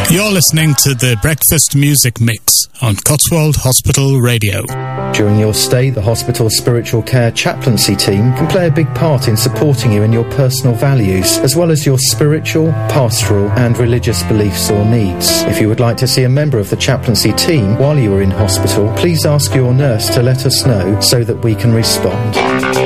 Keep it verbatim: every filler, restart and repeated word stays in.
You're listening to the Breakfast Music Mix on Cotswold Hospital Radio. During your stay, the hospital spiritual care chaplaincy team can play a big part in supporting you in your personal values, as well as your spiritual, pastoral and religious beliefs or needs. If you would like to see a member of the chaplaincy team while you are in hospital, please ask your nurse to let us know so that we can respond.